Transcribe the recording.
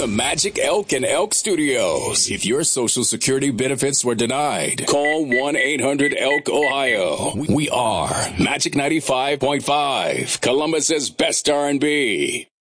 the Magic Elk and Elk Studios. If your Social Security benefits were denied, call 1-800-ELK-OHIO. We are Magic 95.5, Columbus's best R&B.